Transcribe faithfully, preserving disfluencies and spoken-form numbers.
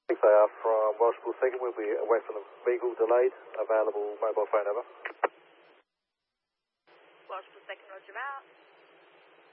They are from Welshpool second, we'll be away from the vehicle, delayed, available mobile phone over. Welshpool second, roger out.